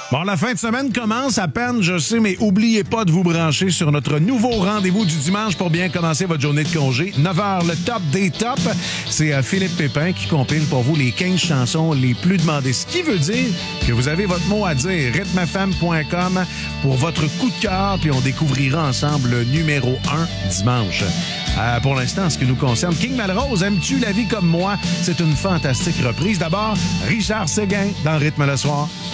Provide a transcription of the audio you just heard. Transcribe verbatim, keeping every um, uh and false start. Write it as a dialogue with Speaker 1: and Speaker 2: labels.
Speaker 1: Bon, la fin de semaine commence à peine, je sais, mais oubliez pas de vous brancher sur notre nouveau rendez-vous du dimanche pour bien commencer votre journée de congé. neuf heures, le top des tops. C'est euh, Philippe Pépin qui compile pour vous les quinze chansons les plus demandées. Ce qui veut dire que vous avez votre mot à dire. rythme f m point com pour votre coup de cœur, puis on découvrira ensemble le numéro un dimanche. Euh, pour l'instant, en ce qui nous concerne, King Malrose, Aimes-tu la vie comme moi? C'est une fantastique reprise. D'abord, Richard Séguin dans Rythme le soir.